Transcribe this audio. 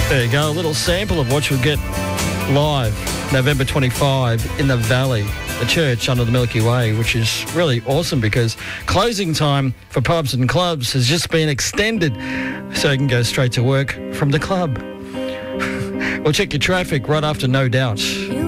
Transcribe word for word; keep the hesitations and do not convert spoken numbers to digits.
There you go, a little sample of what you'll get live November twenty-fifth in the Valley, the church under the Milky Way, which is really awesome because closing time for pubs and clubs has just been extended so you can go straight to work from the club. We'll check your traffic right after No Doubt.